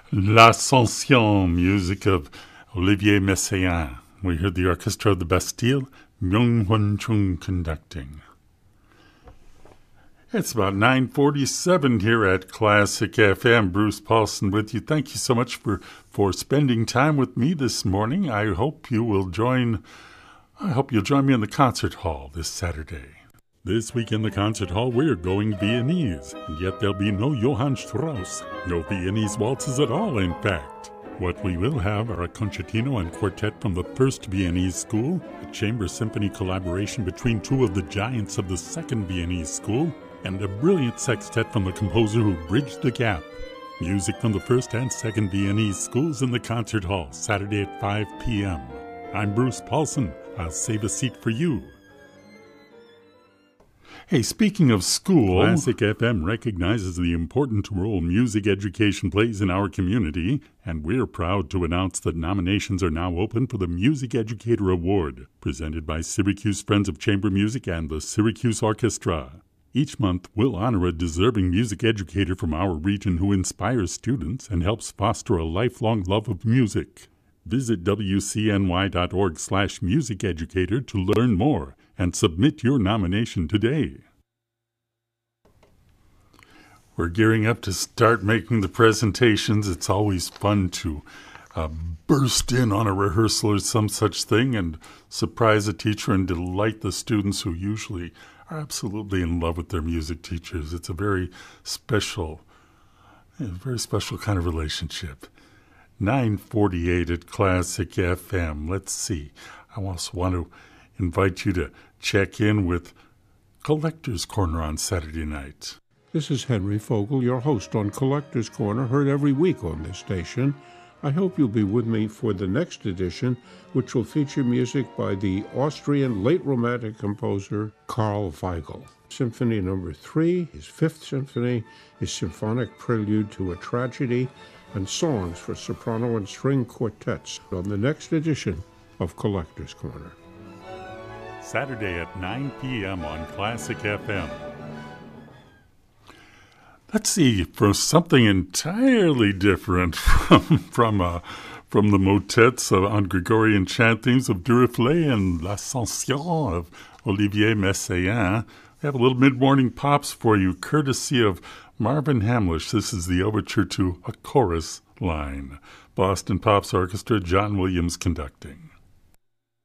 L'Ascension, music of Olivier Messiaen. We heard the Orchestra of the Bastille, Myung-Hwan Chung conducting. It's about 9:47 here at Classic FM. Bruce Paulson with you. Thank you so much for spending time with me this morning. I hope you'll join me in the concert hall this Saturday. This week in the concert hall, we're going Viennese, and yet there'll be no Johann Strauss, no Viennese waltzes at all, in fact. What we will have are a concertino and quartet from the First Viennese School, a chamber symphony collaboration between two of the giants of the Second Viennese School, and a brilliant sextet from the composer who bridged the gap. Music from the First and Second Viennese Schools in the concert hall, Saturday at 5 p.m. I'm Bruce Paulson. I'll save a seat for you. Hey, speaking of school, Classic FM recognizes the important role music education plays in our community, and we're proud to announce that nominations are now open for the Music Educator Award, presented by Syracuse Friends of Chamber Music and the Syracuse Orchestra. Each month, we'll honor a deserving music educator from our region who inspires students and helps foster a lifelong love of music. Visit wcny.org/musiceducator to learn more and submit your nomination today. We're gearing up to start making the presentations. It's always fun to burst in on a rehearsal or some such thing and surprise a teacher and delight the students who usually are absolutely in love with their music teachers. It's a very special kind of relationship. 9:48 at Classic FM. Let's see. I also want to invite you to check in with Collector's Corner on Saturday night. This is Henry Fogel, your host on Collector's Corner, heard every week on this station. I hope you'll be with me for the next edition, which will feature music by the Austrian late Romantic composer Karl Weigel. Symphony No. 3, his Fifth Symphony, his symphonic prelude to a tragedy, and songs for soprano and string quartets on the next edition of Collector's Corner. Saturday at 9 p.m. on Classic FM. Let's see, for something entirely different from the motets on Gregorian chant themes of Duruflé and L'Ascension of Olivier Messiaen, we have a little mid-morning pops for you, courtesy of Marvin Hamlisch. This is the overture to A Chorus Line. Boston Pops Orchestra, John Williams conducting.